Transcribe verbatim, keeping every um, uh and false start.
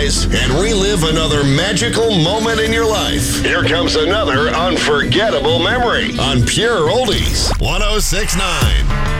rise and relive another magical moment in your life. Here comes another unforgettable memory on Pure Oldies one oh six point nine.